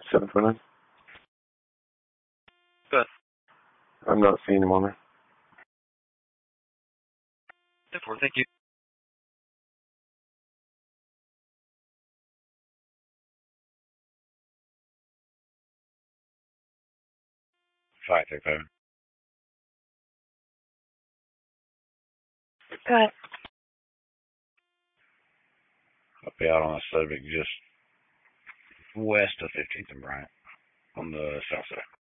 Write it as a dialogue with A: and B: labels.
A: 749.
B: Good.
A: I'm not seeing him on there.
B: Therefore, thank you.
C: Five, three, five.
D: Good.
C: I'll be out on the Civic just west of 15th and Bryant on the south side.